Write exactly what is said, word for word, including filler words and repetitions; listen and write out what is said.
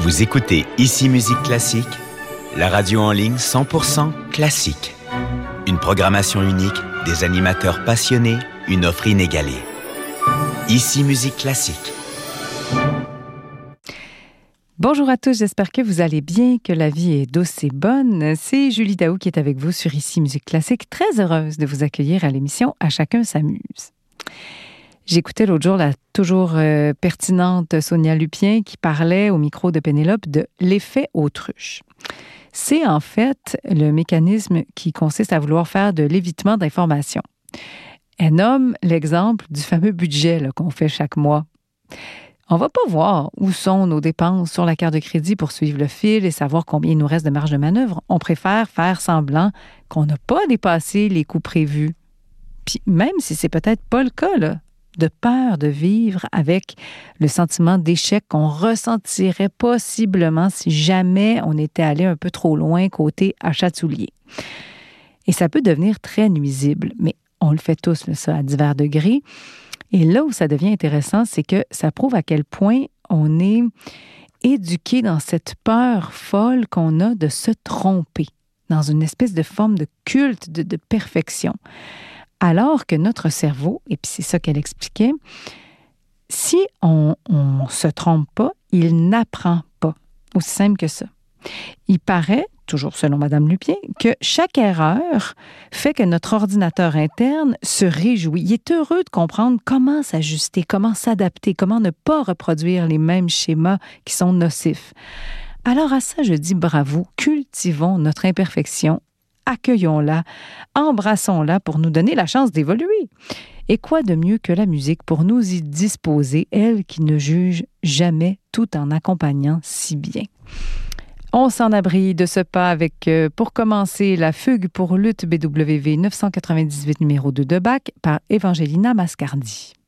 Vous écoutez Ici Musique Classique, la radio en ligne cent pour cent classique. Une programmation unique, des animateurs passionnés, une offre inégalée. Ici Musique Classique. Bonjour à tous, j'espère que vous allez bien, que la vie est douce et bonne. C'est Julie Daou qui est avec vous sur Ici Musique Classique. Très heureuse de vous accueillir à l'émission À chacun s'amuse. J'écoutais l'autre jour la toujours euh, pertinente Sonia Lupien qui parlait au micro de Pénélope de l'effet autruche. C'est en fait le mécanisme qui consiste à vouloir faire de l'évitement d'informations. Elle nomme l'exemple du fameux budget là, qu'on fait chaque mois. On ne va pas voir où sont nos dépenses sur la carte de crédit pour suivre le fil et savoir combien il nous reste de marge de manœuvre. On préfère faire semblant qu'on n'a pas dépassé les coûts prévus. Puis même si c'est peut-être pas le cas, là, de peur de vivre avec le sentiment d'échec qu'on ressentirait possiblement si jamais on était allé un peu trop loin côté achat de souliers. Et ça peut devenir très nuisible, mais on le fait tous, là, ça, à divers degrés. Et là où ça devient intéressant, c'est que ça prouve à quel point on est éduqué dans cette peur folle qu'on a de se tromper, dans une espèce de forme de culte de, de perfection. Alors que notre cerveau, et puis c'est ça qu'elle expliquait, si on ne se trompe pas, il n'apprend pas. Aussi simple que ça. Il paraît, toujours selon Mme Lupien, que chaque erreur fait que notre ordinateur interne se réjouit. Il est heureux de comprendre comment s'ajuster, comment s'adapter, comment ne pas reproduire les mêmes schémas qui sont nocifs. Alors à ça, je dis bravo, cultivons notre imperfection, accueillons-la, embrassons-la pour nous donner la chance d'évoluer. Et quoi de mieux que la musique pour nous y disposer, elle qui ne juge jamais tout en accompagnant si bien. On s'en abrit de ce pas avec, euh, pour commencer, la fugue pour luth B W V neuf cent quatre-vingt-dix-huit numéro deux de Bach par Evangelina Mascardi.